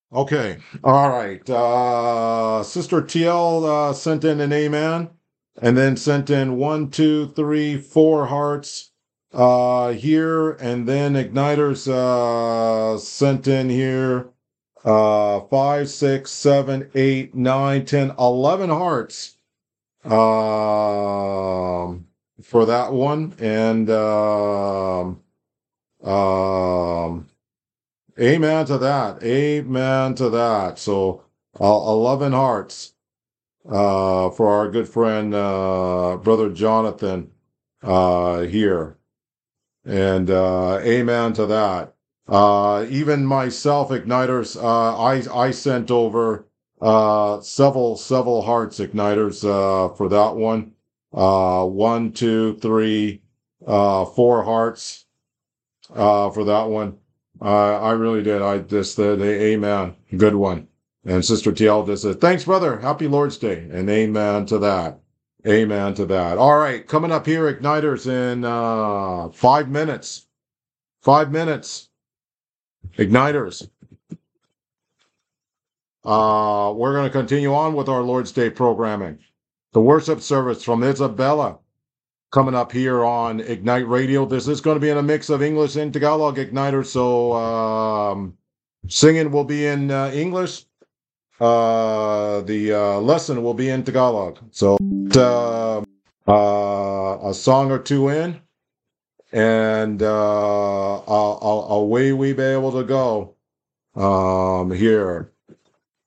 Okay. All right. Sister TL sent in an amen and then sent in 1, 2, 3, 4 hearts here. And then Igniters sent in here 5, 6, 7, 8, 9, 10, 11 hearts for that one. And amen to that. Amen to that. So 11 hearts for our good friend Brother Jonathan here. And amen to that. Even myself, Igniters, I sent over several hearts, Igniters, for that one. 1, 2, 3, 4 hearts for that one. I really did. I just said, amen. Good one. And Sister TL just said, thanks, brother. Happy Lord's Day. And amen to that. Amen to that. All right. Coming up here, Igniters, in 5 minutes. 5 minutes. Igniters. We're going to continue on with our Lord's Day programming. The worship service from Isabella coming up here on Ignite Radio. This is going to be in a mix of English and Tagalog, Igniter. So singing will be in English. The lesson will be in Tagalog. So a song or two in, and away we be able to go here.